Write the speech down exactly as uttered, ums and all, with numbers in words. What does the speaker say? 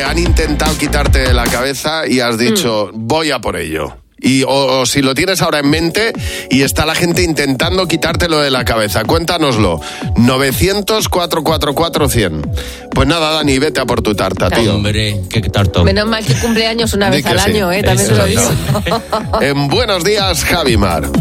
Han intentado quitarte de la cabeza y has dicho, mm. voy a por ello. Y, o, o si lo tienes ahora en mente y está la gente intentando quitártelo de la cabeza, cuéntanoslo. novecientos, cuatrocientos cuarenta y cuatro, cien. Pues nada, Dani, vete a por tu tarta, tío. Hombre, qué tartón. Menos mal que cumpleaños una vez al sí. año, ¿eh? También te lo digo. En Buenos Días, Javi Mar.